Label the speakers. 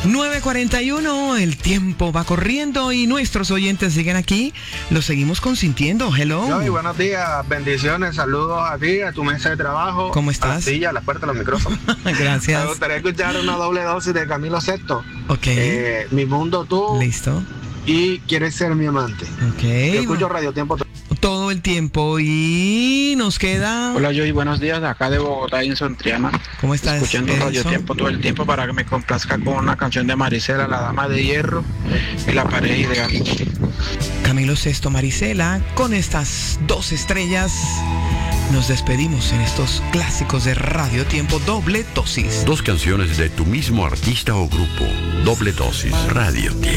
Speaker 1: 9:41, el tiempo va corriendo y nuestros oyentes siguen aquí. Los seguimos consintiendo. Hello.
Speaker 2: Joey, buenos días, bendiciones, saludos a ti, a tu mesa de trabajo.
Speaker 1: ¿Cómo estás?
Speaker 2: A la silla, a las puertas, los micrófonos.
Speaker 1: Gracias.
Speaker 2: Me gustaría escuchar una doble dosis de Camilo Sesto.
Speaker 1: Ok.
Speaker 2: Mi mundo tú.
Speaker 1: Listo.
Speaker 2: Y quieres ser mi amante.
Speaker 1: Ok.
Speaker 2: Yo escucho Radio Tiempo
Speaker 1: todo el tiempo y nos queda...
Speaker 3: Hola Joey, buenos días, de acá de Bogotá, Edison Triana.
Speaker 1: ¿Cómo estás?
Speaker 3: Escuchando Radio
Speaker 1: Edison?
Speaker 3: Tiempo todo el tiempo para que me complazca con una canción de Marisela, La Dama de Hierro y La Pareja Ideal.
Speaker 1: Camilo Sesto, Marisela, con estas 2 estrellas nos despedimos en estos clásicos de Radio Tiempo, doble dosis.
Speaker 4: 2 canciones de tu mismo artista o grupo, doble dosis, Radio Tiempo.